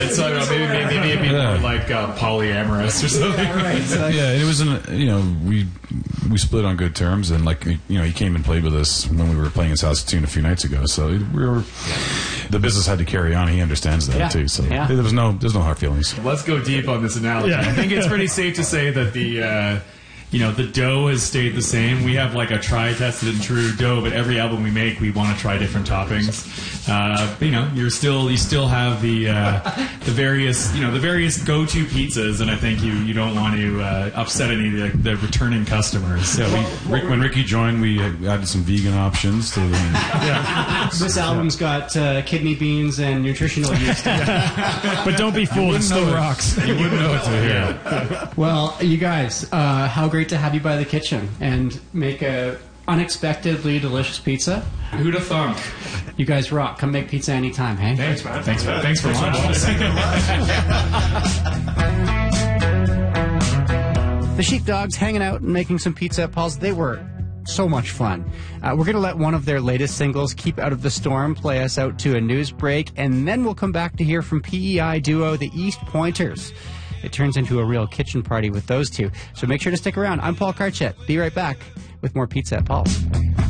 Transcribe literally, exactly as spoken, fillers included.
So uh, maybe, maybe, maybe it'd be Yeah. more like uh, polyamorous or something. Yeah, right. So, Yeah, and it was an, you know, we we split on good terms, and like, you know, he came and played with us when we were playing in Saskatoon a few nights ago. So we were, the business had to carry on. He understands that Yeah. too. So Yeah. there was no, there's no hard feelings. Let's go deep on this analogy. Yeah. I think it's pretty safe to say that the, uh, you know, the dough has stayed the same. We have like a try, tested, and true dough, but every album we make, we want to try different toppings. Uh, but, you know, you're still, you still have the, uh, the various, you know, the various go-to pizzas, and I think you, you don't want to uh, upset any of the, the returning customers. Yeah, we, Rick, when Ricky joined, we added some vegan options to the. this album's got uh, kidney beans and nutritional yeast. But don't be fooled, it still rocks. You wouldn't know it to hear. Well, you guys, uh, how great to have you by the kitchen and make a unexpectedly delicious pizza. Who'da thunk? You guys rock. Come make pizza anytime, hey? Thanks, man. Thanks for, thanks for watching. The Sheepdogs hanging out and making some pizza at Paul's. They were so much fun. Uh, we're going to let one of their latest singles, Keep Out of the Storm, play us out to a news break, and then we'll come back to hear from P E I duo The East Pointers. It turns into a real kitchen party with those two. So make sure to stick around. I'm Paul Karchet. Be right back with more Pizza at Paul's.